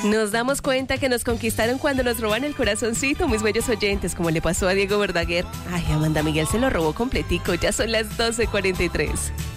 Nos damos cuenta que nos conquistaron cuando nos roban el corazoncito, mis bellos oyentes, como le pasó a Diego Verdaguer. Ay, Amanda Miguel se lo robó completico, ya son las 12:43.